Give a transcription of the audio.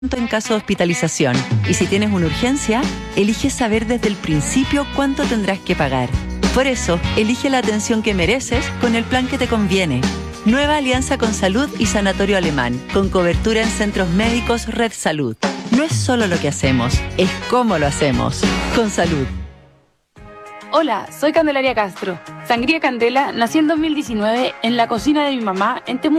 en caso de hospitalización. Y si tienes una urgencia, elige saber desde el principio cuánto tendrás que pagar. Por eso, elige la atención que mereces con el plan que te conviene. Nueva alianza con Salud y Sanatorio Alemán, con cobertura en centros médicos Red Salud. No es solo lo que hacemos, es cómo lo hacemos. Con Salud. Hola, soy Candelaria Castro. Sangría Candela nació en 2019 en la cocina de mi mamá en Temuco.